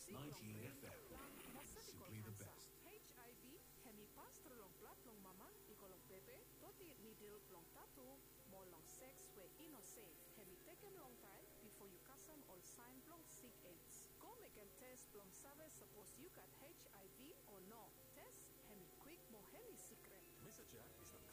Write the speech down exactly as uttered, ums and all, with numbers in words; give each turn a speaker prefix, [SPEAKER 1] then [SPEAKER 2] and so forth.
[SPEAKER 1] nineteen F M. Simply the best.
[SPEAKER 2] H I V hemi pastor long plat long mama ikolong bebe toti needle long tattoo more long sex we ino safe hemi taken long time before you kasam all sign long sick AIDS. Go make em test long sabe suppose you got H I V or no. Test hemi quick more hemi secret.
[SPEAKER 3] Messenger is the